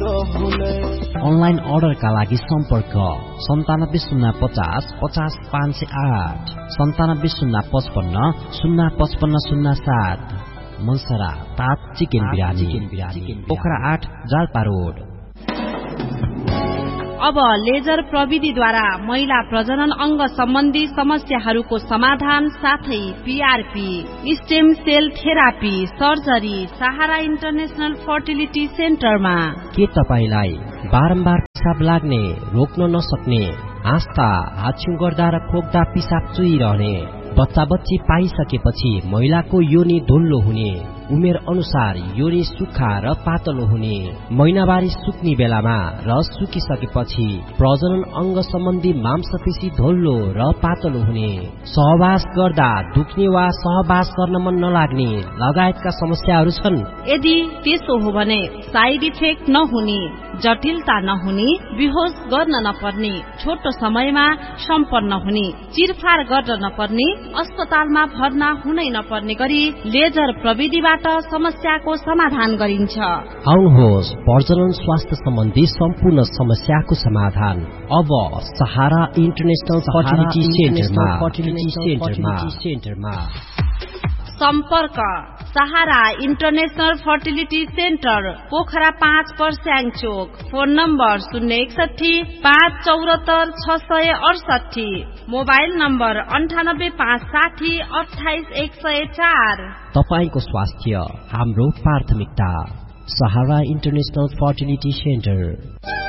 Online अर्डरका लागि सम्पर्क 9705500508 9705505507। मनसरा तात चिकन बिरयानी पोखरा 8 जालपा रोड। अब लेजर प्रविधिद्वारा महिला प्रजनन अंग सम्बन्धी समस्याहरूको समाधान साथै PRP, stem sale therapy, surgery सहारा इन्टरनेशनल फर्टिलिटी सेन्टरमा। के तपाईलाई बारम्बार पिसाब लाग्ने, रोक्न नसक्ने, आस्था, हाछ्यु गर्दा र खोक्दा पिसाब चुइरहने, बच्चा बच्ची पाइसकेपछि महिलाको योनि धुल्लो हुने, उमेर अनुसार योनि सुक्खा र पातलो हुने, महिनावारी सुक्ने बेलामा र सुकिसकेपछि प्रजनन अंग सम्बन्धी मांसपेशी धोल्लो र पातलो हुने, सहवास गर्दा दुख्ने वा सहवास गर्न मन नलाग्ने लगायतका समस्याहरू छन्। यदि त्यसो हो भने साइड इफेक्ट नहुने, जटिलता नहुने, बेहोस गर्न नपर्ने, छोटो समयमा सम्पन्न हुने, चिरफार गर्न नपर्ने, अस्पतालमा भर्ना हुनै नपर्ने गरी लेजर प्रविधिबाट समस्याको समाधान गरिन्छ। आउनुहोस्, प्रजनन स्वास्थ्य सम्बन्धी सम्पूर्ण समस्याको समाधान अब सहारा इन्टरनेशनल फर्टिलिटी सेन्टरमा। सम्पर्क सहारा इन्टरनेशनल फर्टिलिटी सेन्टर, पोखरा 5 पर्स्याङ चोक। Phone number 061-574-668, mobile number 98-560-28-104। तपाईको स्वास्थ्य हाम्रो प्राथमिकता। सहारा इन्टरनेशनल फर्टिलिटी सेन्टर।